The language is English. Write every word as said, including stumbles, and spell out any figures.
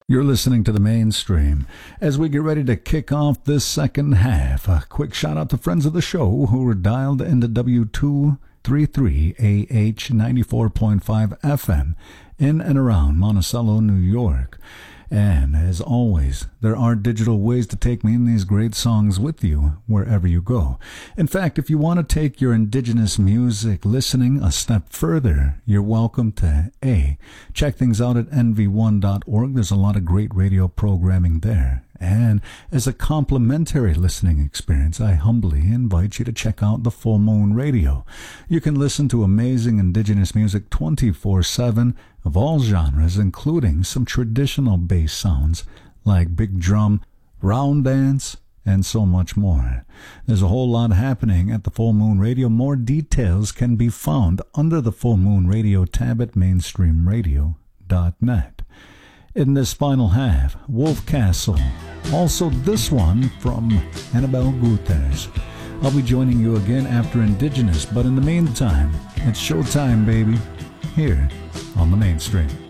You're listening to The Mainstream. As we get ready to kick off this second half, a quick shout out to friends of the show who were dialed into W two thirty-three A H ninety-four point five F M in and around Monticello, New York. And as always, there are digital ways to take me in these great songs with you wherever you go. In fact, if you want to take your indigenous music listening a step further, you're welcome to A. Check things out at N V one dot org. There's a lot of great radio programming there. And as a complimentary listening experience, I humbly invite you to check out the Full Moon Radio. You can listen to amazing indigenous music twenty-four seven of all genres, including some traditional bass sounds like big drum, round dance, and so much more. There's a whole lot happening at the Full Moon Radio. More details can be found under the Full Moon Radio tab at mainstream radio dot net. In this final half, Wolf Castle. Also this one from Annabelle Guterres. I'll be joining you again after Indigenous, but in the meantime, it's showtime, baby, here on The Mainstream.